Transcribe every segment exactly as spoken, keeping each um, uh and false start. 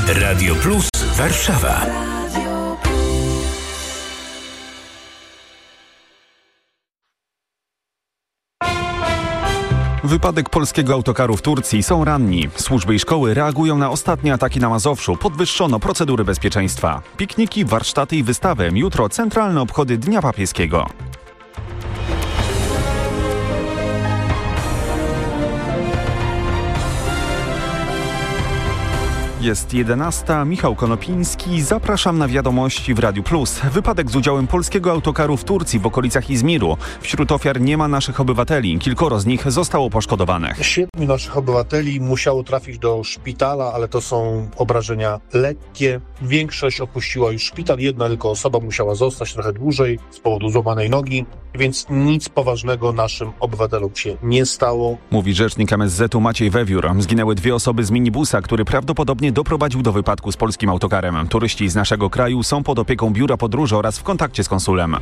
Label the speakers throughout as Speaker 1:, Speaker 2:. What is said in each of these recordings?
Speaker 1: Radio Plus Warszawa.
Speaker 2: Wypadek polskiego autokaru w Turcji. Są ranni. Służby i szkoły reagują na ostatnie ataki na Mazowszu. Podwyższono procedury bezpieczeństwa. Pikniki, warsztaty i wystawy. Jutro centralne obchody Dnia Papieskiego. Jest jedenasta. Michał Konopiński. Zapraszam na wiadomości w Radiu Plus. Wypadek z udziałem polskiego autokaru w Turcji w okolicach Izmiru. Wśród ofiar nie ma naszych obywateli. Kilkoro z nich zostało poszkodowanych.
Speaker 3: Siedmiu naszych obywateli musiało trafić do szpitala, ale to są obrażenia lekkie. Większość opuściła już szpital. Jedna tylko osoba musiała zostać trochę dłużej z powodu złamanej nogi, więc nic poważnego naszym obywatelom się nie stało.
Speaker 2: Mówi rzecznik M S Z-u Maciej Wewiór. Zginęły dwie osoby z minibusa, który prawdopodobnie doprowadził do wypadku z polskim autokarem. Turyści z naszego kraju są pod opieką biura podróży oraz w kontakcie z konsulem.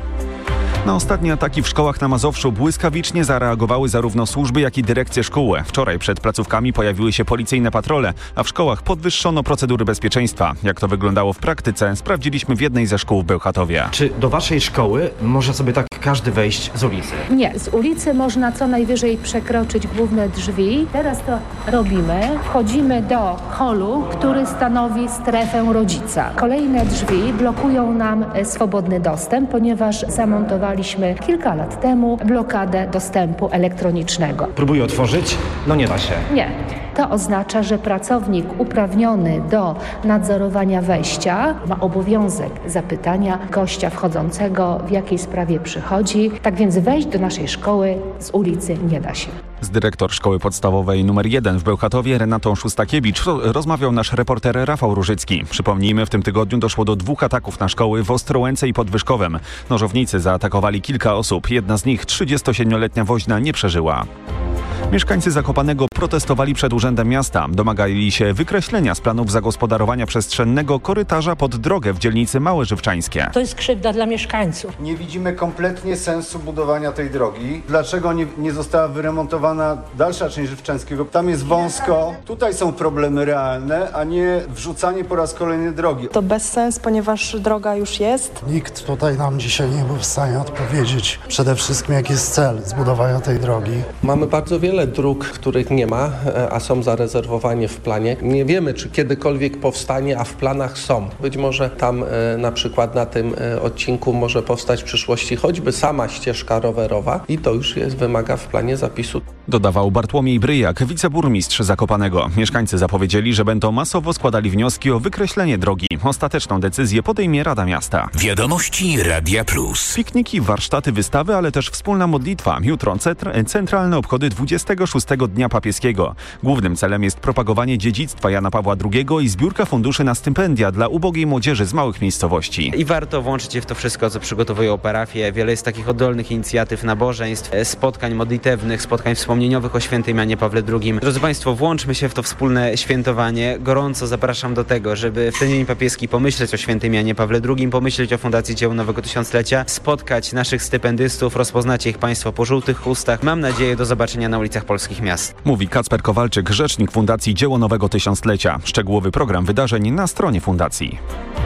Speaker 2: Na ostatnie ataki w szkołach na Mazowszu błyskawicznie zareagowały zarówno służby, jak i dyrekcje szkół. Wczoraj przed placówkami pojawiły się policyjne patrole, a w szkołach podwyższono procedury bezpieczeństwa. Jak to wyglądało w praktyce, sprawdziliśmy w jednej ze szkół w Bełchatowie.
Speaker 4: Czy do waszej szkoły może sobie tak każdy wejść z ulicy?
Speaker 5: Nie, z ulicy można co najwyżej przekroczyć główne drzwi. Teraz to robimy. Wchodzimy do holu, który stanowi strefę rodzica. Kolejne drzwi blokują nam swobodny dostęp, ponieważ zamontowaliśmy kilka lat temu blokadę dostępu elektronicznego.
Speaker 4: Próbuję otworzyć, no nie da się.
Speaker 5: Nie. To oznacza, że pracownik uprawniony do nadzorowania wejścia ma obowiązek zapytania gościa wchodzącego, w jakiej sprawie przychodzi. Tak więc wejść do naszej szkoły z ulicy nie da się.
Speaker 2: Z dyrektor szkoły podstawowej numer jeden w Bełchatowie Renatą Szustakiewicz rozmawiał nasz reporter Rafał Różycki. Przypomnijmy, w tym tygodniu doszło do dwóch ataków na szkoły w Ostrołęce i Podwyżkowem. Nożownicy zaatakowali kilka osób. Jedna z nich, trzydziestosiedmioletnia woźna, nie przeżyła. Mieszkańcy Zakopanego protestowali przed Urzędem Miasta. Domagali się wykreślenia z planów zagospodarowania przestrzennego korytarza pod drogę w dzielnicy Małe Żywczańskie.
Speaker 6: To jest krzywda dla mieszkańców.
Speaker 7: Nie widzimy kompletnie sensu budowania tej drogi. Dlaczego nie, nie została wyremontowana dalsza część Żywczańskiego? Tam jest wąsko, tutaj są problemy realne, a nie wrzucanie po raz kolejny drogi.
Speaker 8: To bez sensu, ponieważ droga już jest.
Speaker 9: Nikt tutaj nam dzisiaj nie był w stanie odpowiedzieć przede wszystkim, jaki jest cel zbudowania tej drogi.
Speaker 10: Mamy bardzo wiele dróg, których nie ma, a są zarezerwowane w planie. Nie wiemy, czy kiedykolwiek powstanie, a w planach są. Być może tam e, na przykład na tym e, odcinku może powstać w przyszłości choćby sama ścieżka rowerowa i to już jest, wymaga w planie zapisu.
Speaker 2: Dodawał Bartłomiej Bryjak, wiceburmistrz Zakopanego. Mieszkańcy zapowiedzieli, że będą masowo składali wnioski o wykreślenie drogi. Ostateczną decyzję podejmie Rada Miasta.
Speaker 1: Wiadomości Radia Plus.
Speaker 2: Pikniki, warsztaty, wystawy, ale też wspólna modlitwa. Jutro centr- centralne obchody dwudziestego szóstego Dnia Papieskiego. Głównym celem jest propagowanie dziedzictwa Jana Pawła drugiego i zbiórka funduszy na stypendia dla ubogiej młodzieży z małych miejscowości.
Speaker 11: I warto włączyć się w to wszystko, co przygotowują parafie. Wiele jest takich oddolnych inicjatyw, nabożeństw, spotkań modlitewnych, spotkań wspomnieniowych o świętym Janie Pawle drugim. Drodzy Państwo, włączmy się w to wspólne świętowanie. Gorąco zapraszam do tego, żeby w ten Dzień Papieski pomyśleć o świętym Janie Pawle drugim, pomyśleć o Fundacji Dzieło Nowego Tysiąclecia, spotkać naszych stypendystów, rozpoznacie ich Państwo po żółtych chustach. Mam nadzieję do zobaczenia na ulicach polskich miast.
Speaker 2: Mówi Kacper Kowalczyk, rzecznik Fundacji Dzieło Nowego Tysiąclecia. Szczegółowy program wydarzeń na stronie fundacji.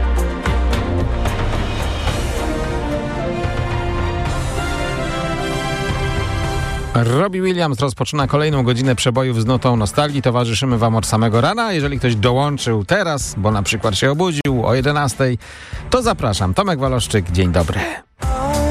Speaker 12: Robbie Williams rozpoczyna kolejną godzinę przebojów z nutą nostalgii. Towarzyszymy Wam od samego rana. Jeżeli ktoś dołączył teraz, bo na przykład się obudził o jedenastej, to zapraszam. Tomek Waloszczyk, dzień dobry.